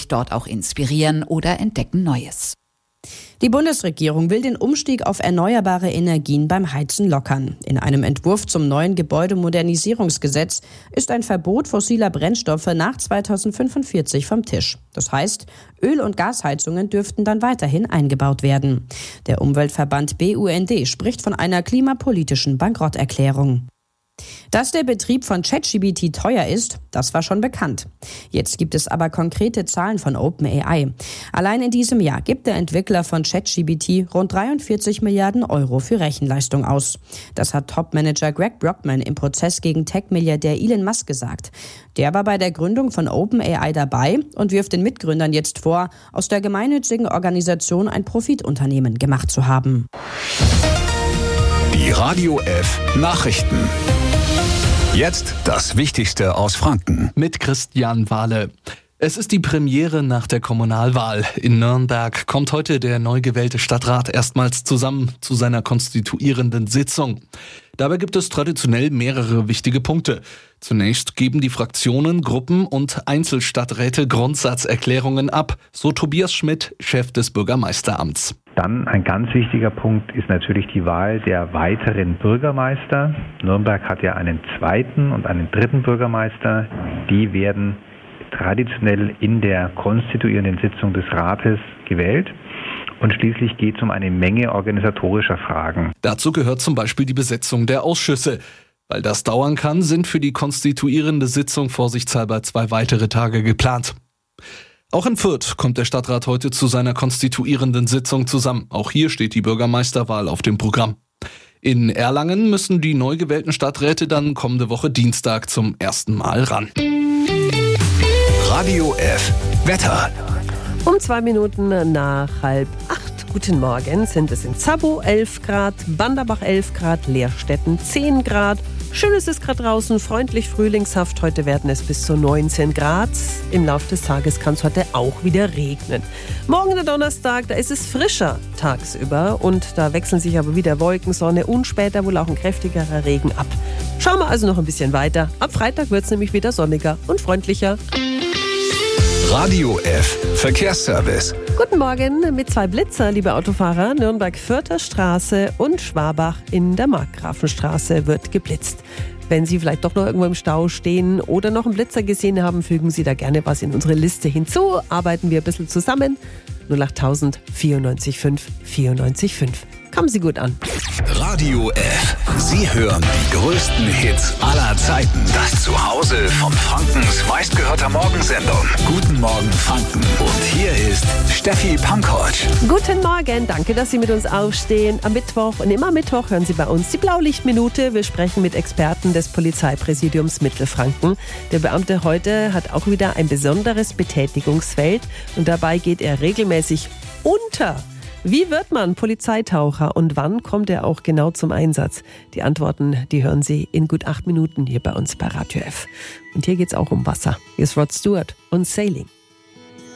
sich dort auch inspirieren oder entdecken Neues. Die Bundesregierung will den Umstieg auf erneuerbare Energien beim Heizen lockern. In einem Entwurf zum neuen Gebäudemodernisierungsgesetz ist ein Verbot fossiler Brennstoffe nach 2045 vom Tisch. Das heißt, Öl- und Gasheizungen dürften dann weiterhin eingebaut werden. Der Umweltverband BUND spricht von einer klimapolitischen Bankrotterklärung. Dass der Betrieb von ChatGPT teuer ist, das war schon bekannt. Jetzt gibt es aber konkrete Zahlen von OpenAI. Allein in diesem Jahr gibt der Entwickler von ChatGPT rund 43 Milliarden Euro für Rechenleistung aus. Das hat Topmanager Greg Brockman im Prozess gegen Tech-Milliardär Elon Musk gesagt. Der war bei der Gründung von OpenAI dabei und wirft den Mitgründern jetzt vor, aus der gemeinnützigen Organisation ein Profitunternehmen gemacht zu haben. Die Radio F Nachrichten. Jetzt das Wichtigste aus Franken. Mit Christian Wahle. Es ist die Premiere nach der Kommunalwahl. In Nürnberg kommt heute der neu gewählte Stadtrat erstmals zusammen zu seiner konstituierenden Sitzung. Dabei gibt es traditionell mehrere wichtige Punkte. Zunächst geben die Fraktionen, Gruppen und Einzelstadträte Grundsatzerklärungen ab, so Tobias Schmidt, Chef des Bürgermeisteramts. Dann ein ganz wichtiger Punkt ist natürlich die Wahl der weiteren Bürgermeister. Nürnberg hat ja einen zweiten und einen dritten Bürgermeister. Die werden traditionell in der konstituierenden Sitzung des Rates gewählt. Und schließlich geht es um eine Menge organisatorischer Fragen. Dazu gehört zum Beispiel die Besetzung der Ausschüsse. Weil das dauern kann, sind für die konstituierende Sitzung vorsichtshalber 2 weitere Tage geplant. Auch in Fürth kommt der Stadtrat heute zu seiner konstituierenden Sitzung zusammen. Auch hier steht die Bürgermeisterwahl auf dem Programm. In Erlangen müssen die neu gewählten Stadträte dann kommende Woche Dienstag zum ersten Mal ran. Radio F Wetter. Um 2 Minuten nach 7:30. Guten Morgen, sind es in Zabow 11 Grad, Banderbach 11 Grad, Leerstetten 10 Grad. Schön ist es gerade draußen, freundlich frühlingshaft. Heute werden es bis zu 19 Grad. Im Laufe des Tages kann es heute auch wieder regnen. Morgen der Donnerstag, da ist es frischer tagsüber und da wechseln sich aber wieder Wolken, Sonne und später wohl auch ein kräftigerer Regen ab. Schauen wir also noch ein bisschen weiter. Ab Freitag wird es nämlich wieder sonniger und freundlicher. Radio F Verkehrsservice. Guten Morgen mit 2 Blitzer, liebe Autofahrer. Nürnberg-Fürther Straße und Schwabach in der Markgrafenstraße wird geblitzt. Wenn Sie vielleicht doch noch irgendwo im Stau stehen oder noch einen Blitzer gesehen haben, fügen Sie da gerne was in unsere Liste hinzu. Arbeiten wir ein bisschen zusammen. 08000 94 5 94 5. Kommen Sie gut an. Radio F. Sie hören die größten Hits aller Zeiten. Das Zuhause von Frankens meistgehörter Morgensendung. Guten Morgen Franken. Und hier ist Steffi Pankovic. Guten Morgen, danke, dass Sie mit uns aufstehen. Am Mittwoch und immer am Mittwoch hören Sie bei uns die Blaulichtminute. Wir sprechen mit Experten des Polizeipräsidiums Mittelfranken. Der Beamte heute hat auch wieder ein besonderes Betätigungsfeld und dabei geht er regelmäßig unter. Wie wird man Polizeitaucher und wann kommt er auch genau zum Einsatz? Die Antworten, die hören Sie in gut 8 Minuten hier bei uns bei Radio F. Und hier geht's auch um Wasser. Hier ist Rod Stewart und Sailing.